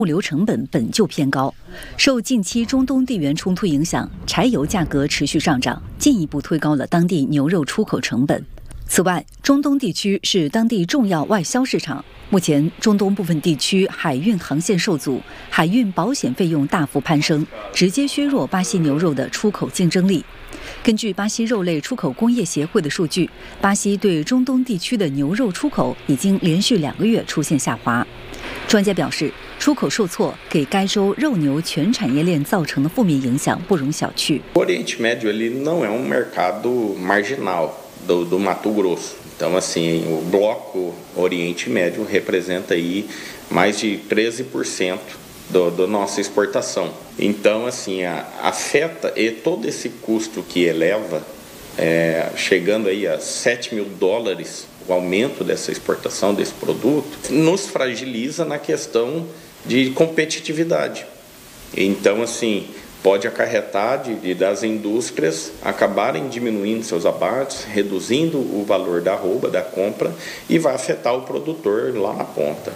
物流成本本就偏高，受近期中东地缘冲突影响，柴油价格持续上涨，进一步推高了当地牛肉出口成本。此外，中东地区是当地重要外销市场，目前中东部分地区海运航线受阻，海运保险费用大幅攀升，直接削弱巴西牛肉的出口竞争力。根据巴西肉类出口工业协会的数据，巴西对中东地区的牛肉出口已经连续2个月出现下滑。专家表示，出口受挫给该州肉牛全产业链造成的负面影响不容小觑。 O Oriente Médio ele não é mercado marginal.do Mato Grosso. Então, assim, o bloco Oriente Médio representa aí mais de 13% da nossa exportação. Então, assim, afeta e todo esse custo que eleva, chegando aí a $7.000, o aumento dessa exportação desse produto, nos fragiliza na questão de competitividade. Então, assim, pode acarretar das indústrias acabarem diminuindo seus abates, reduzindo o valor da arroba, da compra, e vai afetar o produtor lá na ponta.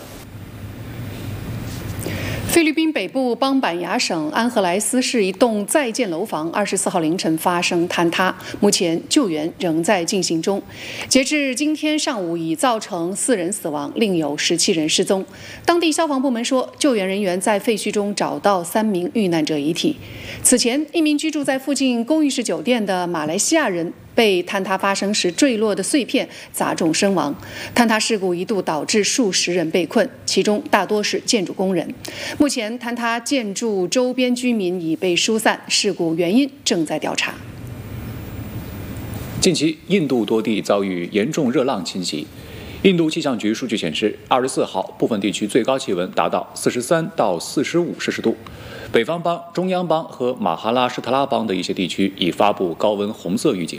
菲律宾北部邦板牙省安赫莱斯市一栋在建楼房24号凌晨发生坍塌，目前救援仍在进行中。截至今天上午，已造成4人死亡，另有17人失踪。当地消防部门说，救援人员在废墟中找到3名遇难者遗体。此前，一名居住在附近公寓式酒店的马来西亚人被坍塌发生时坠落的碎片砸中身亡。坍塌事故一度导致数十人被困，其中大多是建筑工人。目前，坍塌建筑周边居民已被疏散，事故原因正在调查。 近期，印度多地遭遇严重热浪侵袭。印度气象局数据显示，24号部分地区最高气温达到43到45摄氏度。北方邦、中央邦和马哈拉施特拉邦的一些地区已发布高温红色预警。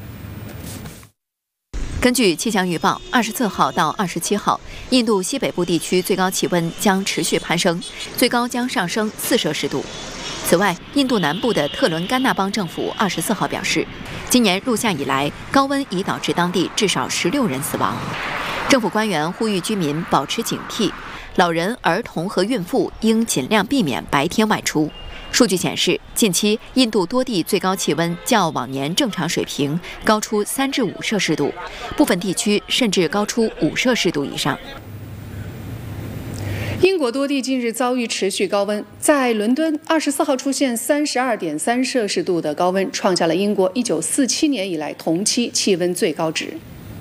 根据气象预报，24号到27号，印度西北部地区最高气温将持续攀升，最高将上升4摄氏度。此外，印度南部的特伦甘纳邦政府24号表示，今年入夏以来，高温已导致当地至少16人死亡。政府官员呼吁居民保持警惕，老人、儿童和孕妇应尽量避免白天外出。数据显示，近期印度多地最高气温较往年正常水平高出3至5摄氏度，部分地区甚至高出5摄氏度以上。 英国多地近日遭遇持续高温，在伦敦24号出现32.3摄氏度的高温，创下了英国1947年以来同期气温最高值。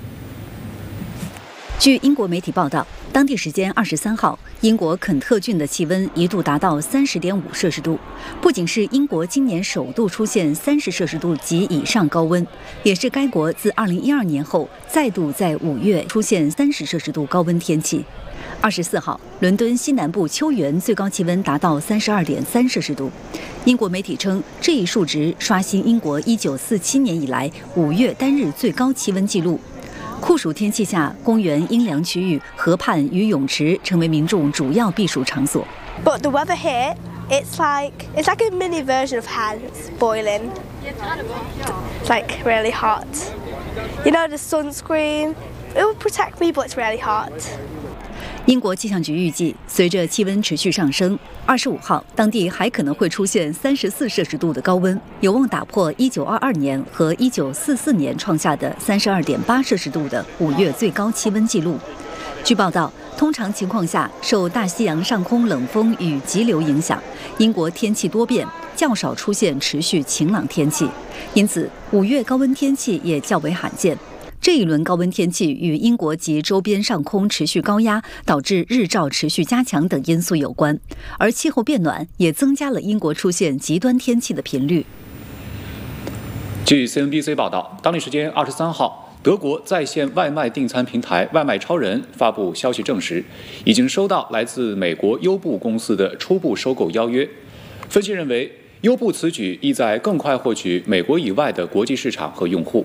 据英国媒体报道，当地时间23号，英国肯特郡的气温一度达到30.5摄氏度，不仅是英国今年首度出现30摄氏度及以上高温，也是该国自2012年后再度在5月出现30摄氏度高温天气。24号，伦敦西南部秋园最高气温达到32.3摄氏度。英国媒体称，这一数值刷新英国1947年以来5月单日最高气温纪录。酷暑天气下，公园、阴凉区域、河畔与泳池成为民众主要避暑场所。 But the weather here, it's like a mini version of hell. It's boiling. It's like really hot. You know, the sunscreen, it will protect me, but it's really hot. 英国气象局预计，随着气温持续上升，25号当地还可能会出现34摄氏度的高温，有望打破1922年和1944年创下的32.8摄氏度的5月最高气温纪录。据报道，通常情况下，受大西洋上空冷风与急流影响，英国天气多变，较少出现持续晴朗天气，因此5月高温天气也较为罕见。这一轮高温天气与英国及周边上空持续高压，导致日照持续加强等因素有关，而气候变暖也增加了英国出现极端天气的频率。 据 CNBC 报道，当地时间23号，德国在线外卖订餐平台外卖超人发布消息证实，已经收到来自美国优步公司的初步收购邀约。分析认为，优步此举意在更快获取美国以外的国际市场和用户。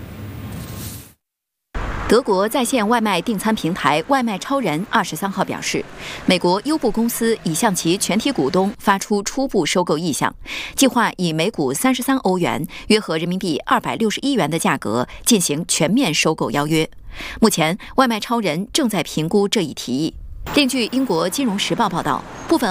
德国在线外卖订餐平台外卖超人23号表示，美国优步公司已向其全体股东发出初步收购意向，计划以每股33欧元（约合人民币261元）的价格进行全面收购邀约。目前，外卖超人正在评估这一提议。 另据英国《金融时报》报道，部分